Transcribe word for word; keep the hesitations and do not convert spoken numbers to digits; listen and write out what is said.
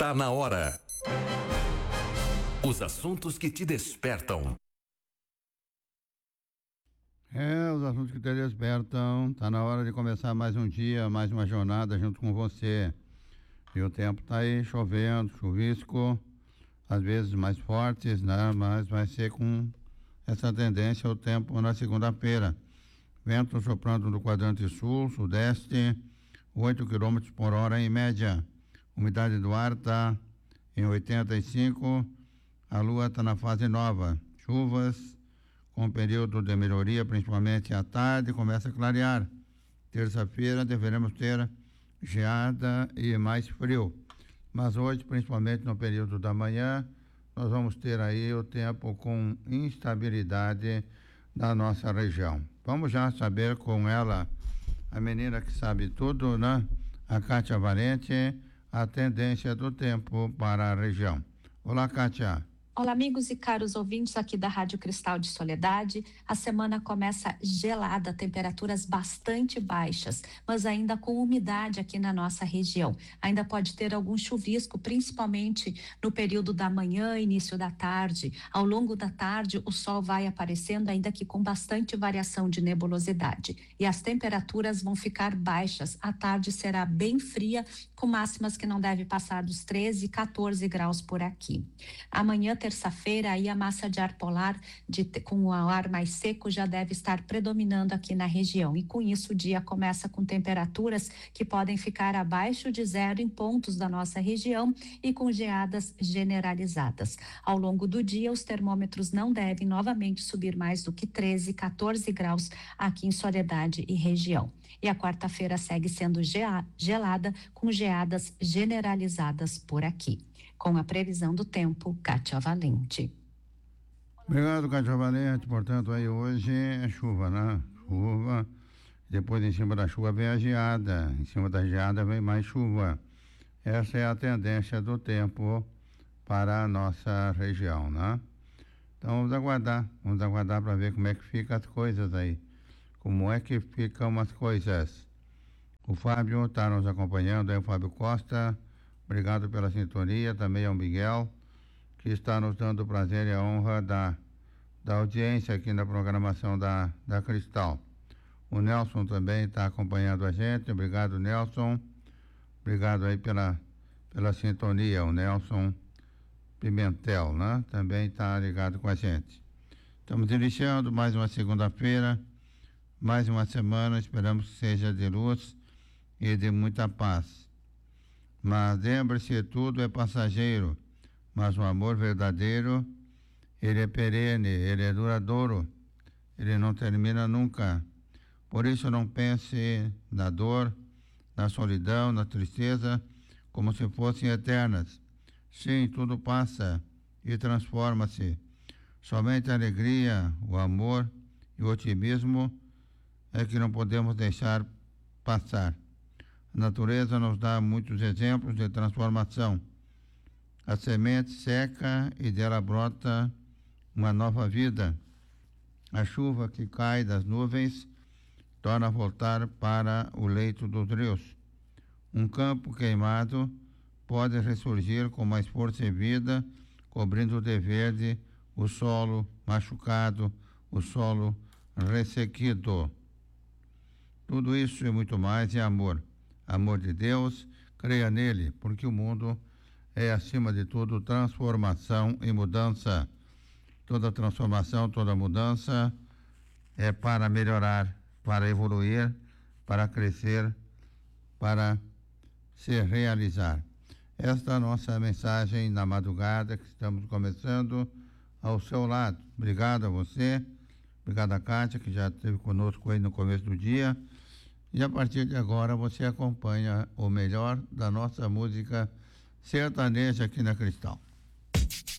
Está na hora. Os assuntos que te despertam. É, os assuntos que te despertam. Tá na hora de começar mais um dia, mais uma jornada junto com você. E o tempo tá aí chovendo, chuvisco, às vezes mais fortes, né? Mas vai ser com essa tendência o tempo na segunda-feira. Vento soprando do quadrante sul, sudeste, oito quilômetros por hora em média. Umidade do ar está em oitenta e cinco. A lua está na fase nova. Chuvas com período de melhoria, principalmente à tarde, começa a clarear. Terça-feira deveremos ter geada e mais frio. Mas hoje, principalmente no período da manhã, nós vamos ter aí o tempo com instabilidade na nossa região. Vamos já saber com ela, a menina que sabe tudo, né? A Kátia Valente, a tendência do tempo para a região. Olá, Kátia. Olá, amigos e caros ouvintes aqui da Rádio Cristal de Soledade. A semana começa gelada, temperaturas bastante baixas, mas ainda com umidade aqui na nossa região. Ainda pode ter algum chuvisco, principalmente no período da manhã, início da tarde. Ao longo da tarde, o sol vai aparecendo, ainda que com bastante variação de nebulosidade. E as temperaturas vão ficar baixas. A tarde será bem fria, com máximas que não devem passar dos treze, quatorze graus por aqui. Amanhã, terça-feira, aí a massa de ar polar de, com o ar mais seco já deve estar predominando aqui na região, e com isso o dia começa com temperaturas que podem ficar abaixo de zero em pontos da nossa região e com geadas generalizadas. Ao longo do dia, os termômetros não devem novamente subir mais do que treze, quatorze graus aqui em Soledade e região. E a quarta-feira segue sendo gelada, com geadas generalizadas por aqui. Com a previsão do tempo, Kátia Valente. Obrigado, Kátia Valente. Portanto, aí hoje é chuva, né? Chuva. Depois, em cima da chuva, vem a geada. Em cima da geada, vem mais chuva. Essa é a tendência do tempo para a nossa região, né? Então, vamos aguardar. Vamos aguardar para ver como é que ficam as coisas aí. Como é que ficam as coisas. O Fábio está nos acompanhando, aí o Fábio Costa. Obrigado pela sintonia, também ao Miguel, que está nos dando o prazer e a honra da, da audiência aqui na programação da, da Cristal. O Nelson também está acompanhando a gente. Obrigado, Nelson. Obrigado aí pela, pela sintonia. O Nelson Pimentel, né? Também está ligado com a gente. Estamos iniciando mais uma segunda-feira, mais uma semana. Esperamos que seja de luz e de muita paz. Mas lembre-se, tudo é passageiro, mas o amor verdadeiro, ele é perene, ele é duradouro, ele não termina nunca. Por isso não pense na dor, na solidão, na tristeza, como se fossem eternas. Sim, tudo passa e transforma-se. Somente a alegria, o amor e o otimismo é que não podemos deixar passar. A natureza nos dá muitos exemplos de transformação. A semente seca e dela brota uma nova vida. A chuva que cai das nuvens torna a voltar para o leito dos rios. Um campo queimado pode ressurgir com mais força e vida, cobrindo de verde o solo machucado, o solo ressequido. Tudo isso e muito mais é amor. Amor de Deus, creia nele, porque o mundo é, acima de tudo, transformação e mudança. Toda transformação, toda mudança é para melhorar, para evoluir, para crescer, para se realizar. Esta é a nossa mensagem na madrugada que estamos começando ao seu lado. Obrigado a você, obrigado a Kátia, que já esteve conosco aí no começo do dia. E a partir de agora você acompanha o melhor da nossa música sertaneja aqui na Cristal.